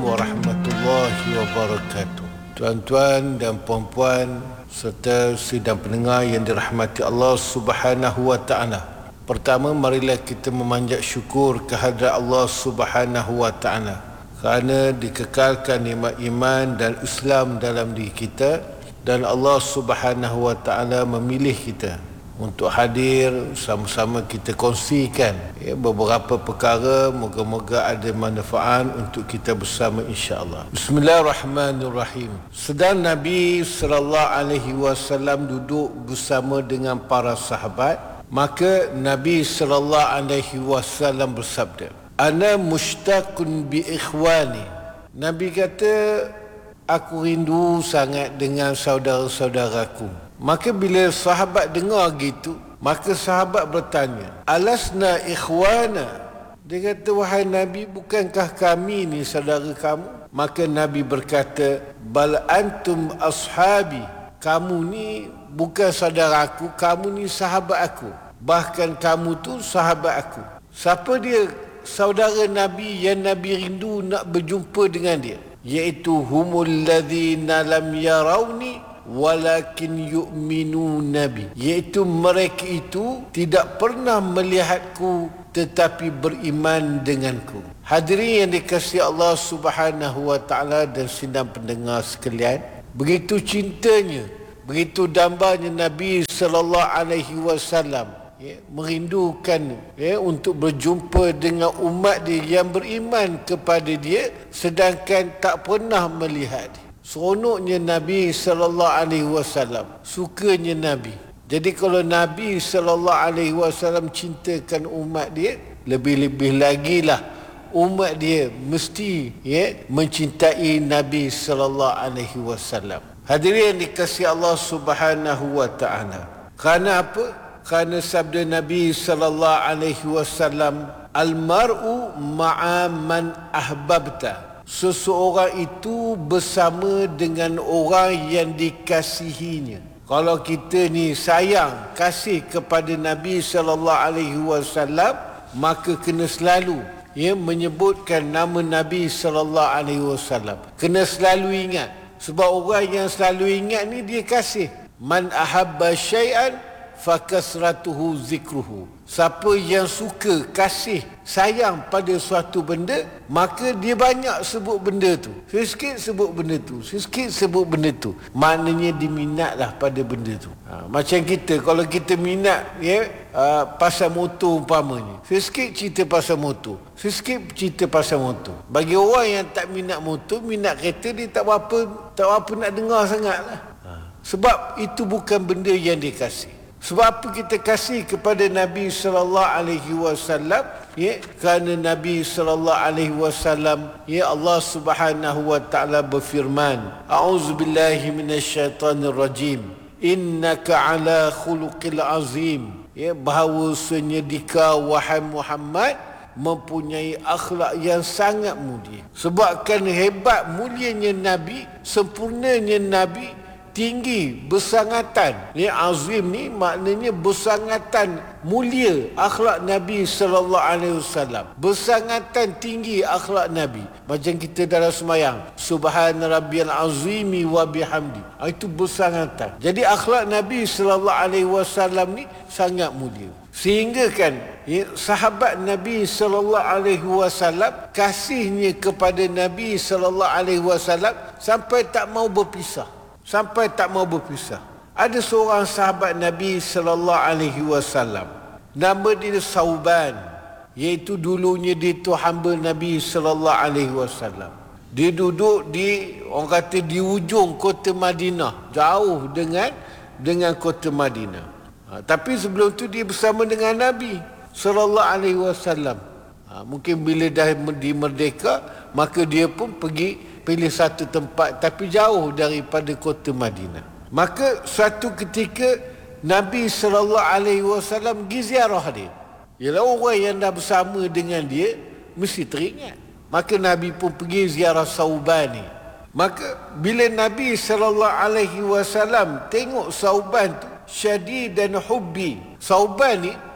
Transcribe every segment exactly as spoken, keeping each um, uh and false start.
Warahmatullahi wabarakatuh. Tuan-tuan dan puan-puan serta sidang pendengar yang dirahmati Allah Subhanahu wa taala. Pertama, marilah kita memanjat syukur kehadrat Allah Subhanahu wa taala kerana dikekalkan nikmat iman dan Islam dalam diri kita, dan Allah Subhanahu wa taala memilih kita untuk hadir sama-sama kita kongsikan ya, beberapa perkara, moga-moga ada manfaat untuk kita bersama insya-Allah. Bismillahirrahmanirrahim. Sedang Nabi sallallahu alaihi wasallam duduk bersama dengan para sahabat, maka Nabi sallallahu alaihi wasallam bersabda, "Ana mushtaqun bi ikhwani." Nabi kata, aku rindu sangat dengan saudara-saudaraku. Maka bila sahabat dengar gitu, maka sahabat bertanya, "Alasna ikhwana?" Dia kata, "Wahai Nabi, bukankah kami ni saudara kamu?" Maka Nabi berkata, "Bal antum ashabi." Kamu ni bukan saudara aku, kamu ni sahabat aku. Bahkan kamu tu sahabat aku. Siapa dia saudara Nabi yang Nabi rindu nak berjumpa dengan dia? Iaitu humul ladzina lam yarawni walakin yu'minu nabi, iaitu mereka itu tidak pernah melihatku tetapi beriman denganku. Hadirin yang dikasihi Allah Subhanahu wa taala dan sidang pendengar sekalian, begitu cintanya, begitu dambanya Nabi sallallahu alaihi wasallam ya, merindukan ya, untuk berjumpa dengan umat dia yang beriman kepada dia sedangkan tak pernah melihat dia. Seronoknya Nabi sallallahu alaihi wasallam, sukanya Nabi. Jadi kalau Nabi sallallahu alaihi wasallam cintakan umat dia, lebih-lebih lagi lah umat dia mesti ya mencintai Nabi sallallahu alaihi wasallam. Hadirin yang dikasihi Allah Subhanahu wa taala. Kerana apa? Kerana sabda Nabi sallallahu alaihi wasallam, "Al-mar'u ma'a man ahbabta." Seseorang itu bersama dengan orang yang dikasihinya. Kalau kita ni sayang, kasih kepada Nabi sallallahu alaihi wasallam, maka kena selalu ya menyebutkan nama Nabi sallallahu alaihi wasallam. Kena selalu ingat, sebab orang yang selalu ingat ni dia kasih. Man ahabba syai'an fakasratuhu zikruhu. Siapa yang suka, kasih, sayang pada suatu benda, maka dia banyak sebut benda tu. Sikit sebut benda tu, sikit sebut benda tu. Maknanya diminatlah pada benda tu. Ha, macam kita, kalau kita minat ya uh, pasal motor umpamanya, sikit cerita pasal motor, sikit cerita pasal motor. Bagi orang yang tak minat motor, minat kereta, dia tak apa tak apa nak dengar sangatlah. Ha, sebab itu bukan benda yang dia kasih. Sebab apa kita kasih kepada Nabi sallallahu alaihi wasallam? Ya, kerana Nabi sallallahu alaihi wasallam, ya Allah Subhanahu wa taala berfirman, "A'udzubillahi minasyaitonir rajim. Innaka ala khuluqil azim." Ya, bahawasanya dikau wahai Muhammad mempunyai akhlak yang sangat mulia. Sebabkan hebat mulianya Nabi, sempurnanya Nabi, tinggi, bersangatan. Ni azim ni maknanya bersangatan mulia akhlak Nabi sallallahu alaihi wasallam. Bersangatan tinggi akhlak Nabi. Macam kita dalam sembahyang, subhana rabbiyal azimi wa bihamdi. Itu bersangatan. Jadi akhlak Nabi sallallahu alaihi wasallam ni sangat mulia. Sehingga kan ya, sahabat Nabi sallallahu alaihi wasallam kasihnya kepada Nabi sallallahu alaihi wasallam sampai tak mau berpisah. Sampai tak mau berpisah. Ada seorang sahabat Nabi sallallahu alaihi wasallam, nama dia Sauban, iaitu dulunya dia tu hamba Nabi sallallahu alaihi wasallam. Dia duduk di, orang kata, di ujung kota Madinah, jauh dengan dengan kota Madinah. Ha, tapi sebelum tu dia bersama dengan Nabi sallallahu alaihi wasallam. Ha, mungkin bila dah dimerdeka, maka dia pun pergi pilih satu tempat tapi jauh daripada kota Madinah. Maka suatu ketika Nabi sallallahu alaihi wasallam pergi ziarah dia. Ialah orang yang dah bersama dengan dia mesti teringat. Maka Nabi pun pergi ziarah Sauban ni. Maka bila Nabi sallallahu alaihi wasallam tengok Sauban tu syadid dan hubbi. Sauban ni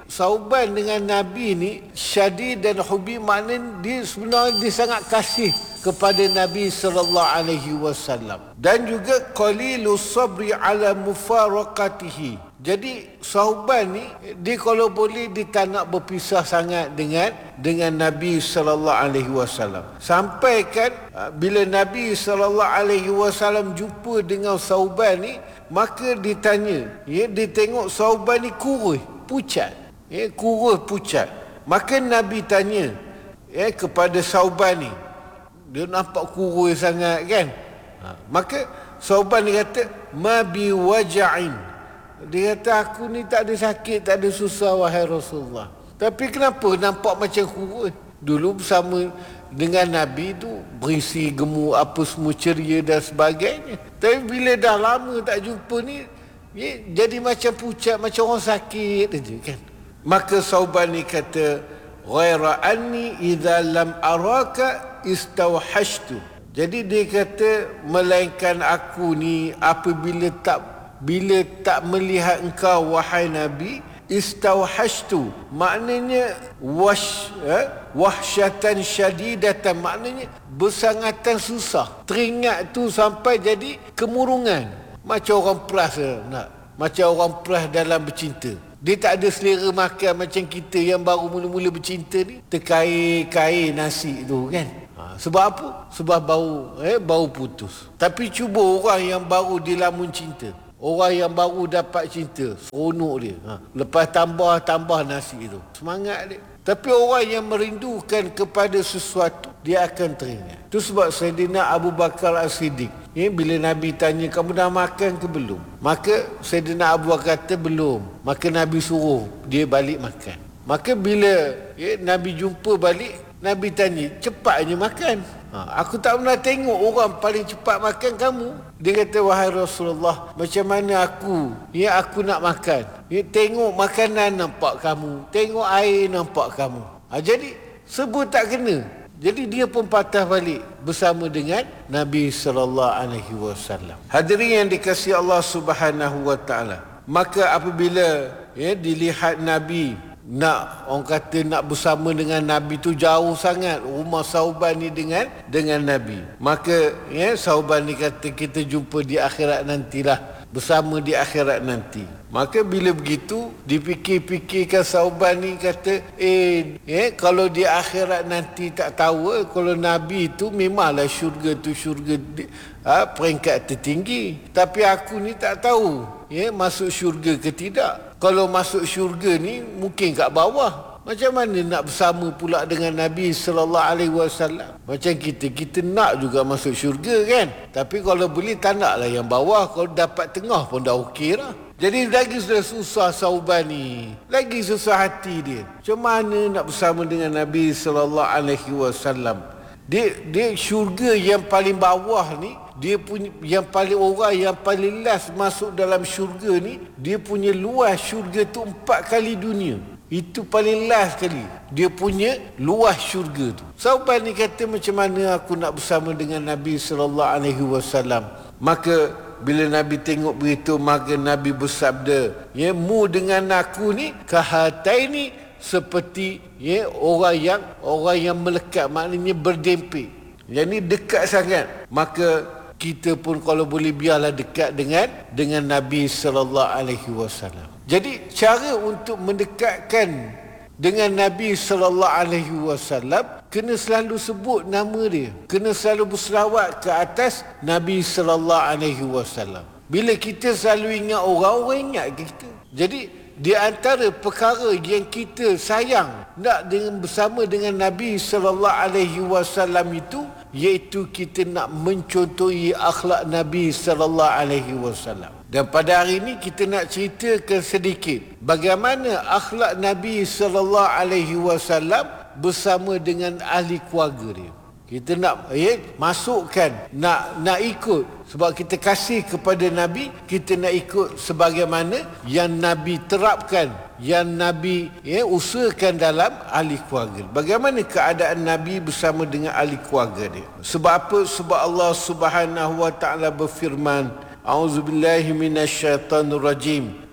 Sauban dengan Nabi ni syadid dan hubi, maknanya dia sebenarnya dia sangat kasih kepada Nabi sallallahu alaihi wasallam, dan juga qalilus sabri ala mufaraqatihi. Jadi Sauban ni dia kalau boleh dia tak nak berpisah sangat dengan dengan Nabi sallallahu alaihi wasallam. Sampai kan bila Nabi sallallahu alaihi wasallam jumpa dengan Sauban ni, maka ditanya, ya, dia tengok Sauban ni kurus, pucat, ya, kurus pucat. Maka Nabi tanya, ya, kepada Sauban ni, dia nampak kurus sangat kan. Ha, maka Sauban ni kata, ma bi waja'in. Dia kata, aku ni tak ada sakit, tak ada susah wahai Rasulullah. Tapi kenapa nampak macam kurus? Dulu bersama dengan Nabi tu berisi gemuk, apa semua, ceria dan sebagainya. Tapi bila dah lama tak jumpa ni, ya, jadi macam pucat, macam orang sakit aja kan. Maka Sauban ni kata, ghaira anni idza lam araka istawhashtu. Jadi dia kata, melainkan aku ni apabila tak bila tak melihat engkau wahai Nabi, istawhashtu, maknanya wash eh, wahsyatan syadidatan, maknanya bersangatan susah, teringat tu sampai jadi kemurungan, macam orang peras nak, macam orang peras dalam bercinta. Dia tak ada selera makan macam kita yang baru mula-mula bercinta ni, terkair-kair nasi tu kan. Ha, sebab apa? Sebab bau eh bau putus. Tapi cuba orang yang baru dilamun cinta, orang yang baru dapat cinta, seronok dia. Ha, lepas tambah-tambah nasi tu, semangat dia. Tapi orang yang merindukan kepada sesuatu, dia akan teringat. Itu sebab Sayyidina Abu Bakar As-Siddiq, ya, bila Nabi tanya, kamu dah makan ke belum? Maka Sayyidina Abu Bakar kata belum. Maka Nabi suruh dia balik makan. Maka bila, ya, Nabi jumpa balik, Nabi tanya, cepatnya makan. Ha, aku tak pernah tengok orang paling cepat makan kamu. Dia kata, wahai Rasulullah, macam mana aku, ya, aku nak makan, ya, tengok makanan nampak kamu, tengok air nampak kamu. Ha, jadi sebut tak kena. Jadi dia pun patah balik bersama dengan Nabi sallallahu alaihi wasallam. Hadirin yang dikasihi Allah Subhanahu wa taala, maka apabila, ya, dilihat Nabi nak, orang kata nak bersama dengan Nabi tu jauh sangat rumah Sauban ni dengan dengan Nabi, maka, ya, Sauban ni kata, kita jumpa di akhirat nantilah, bersama di akhirat nanti. Maka bila begitu dipikir-fikirkan Sauban ni kata, eh, ya, kalau di akhirat nanti tak tahu, kalau Nabi tu memanglah syurga tu syurga ha, peringkat tertinggi, tapi aku ni tak tahu, ya, masuk syurga ke tidak. Kalau masuk syurga ni mungkin kat bawah. Macam mana nak bersama pula dengan Nabi sallallahu alaihi wasallam? Macam kita, kita nak juga masuk syurga kan? Tapi kalau boleh tak naklah yang bawah, kalau dapat tengah pun dah okey lah. Jadi lagi sudah susah Sauban ni, lagi susah hati dia. Macam mana nak bersama dengan Nabi sallallahu alaihi wasallam? Dia dia syurga yang paling bawah ni, dia punya yang paling, orang yang paling last masuk dalam syurga ni, dia punya luas syurga tu empat kali dunia. Itu paling last kali dia punya luas syurga tu. Sauban ni kata, macam mana aku nak bersama dengan Nabi sallallahu alaihi wasallam? Maka bila Nabi tengok begitu, maka Nabi bersabda, ya, mu dengan aku ni kahataini, seperti, ya, orang yang orang yang melekat, maknanya berdempik, yang ni dekat sangat. Maka kita pun kalau boleh biarlah dekat dengan dengan Nabi sallallahu alaihi wasallam. Jadi cara untuk mendekatkan dengan Nabi sallallahu alaihi wasallam, kena selalu sebut nama dia, kena selalu berselawat ke atas Nabi sallallahu alaihi wasallam. Bila kita selalu ingat orang, orang ingat kita. Jadi di antara perkara yang kita sayang nak dengan bersama dengan Nabi sallallahu alaihi wasallam itu, iaitu kita nak mencontohi akhlak Nabi sallallahu alaihi wasallam. Dan pada hari ini kita nak ceritakan sedikit bagaimana akhlak Nabi sallallahu alaihi wasallam bersama dengan ahli keluarga dia. Kita nak, ya, masukkan, nak nak ikut, sebab kita kasih kepada Nabi, kita nak ikut sebagaimana yang Nabi terapkan, yang Nabi, ya, usahakan dalam ahli keluarga. Bagaimana keadaan Nabi bersama dengan ahli keluarga dia? Sebab apa? Sebab Allah Subhanahu wa taala berfirman, A'udzubillahi minasyaitanirrajim.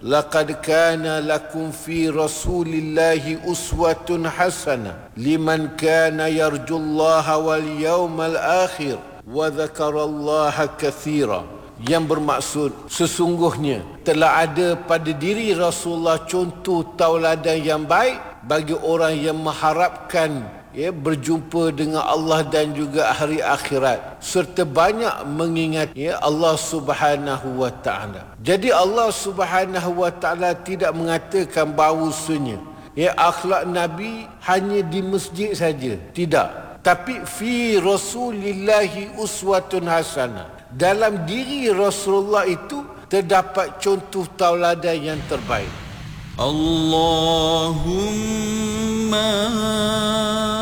laqad kana lakum fi rasulillahi uswatun hasanah liman kana yarjullaha wal yawmal akhir wa dzakarallaha katsira. Yang bermaksud sesungguhnya telah ada pada diri Rasulullah contoh tauladan yang baik bagi orang yang mengharapkan ya berjumpa dengan Allah dan juga hari akhirat serta banyak mengingat ya Allah Subhanahu wa taala. Jadi Allah Subhanahu wa taala tidak mengatakan bahawasanya ya akhlak Nabi hanya di masjid saja, tidak, tapi fi rasulillahi uswatun hasanah. Dalam diri Rasulullah itu terdapat contoh tauladan yang terbaik. Allahumma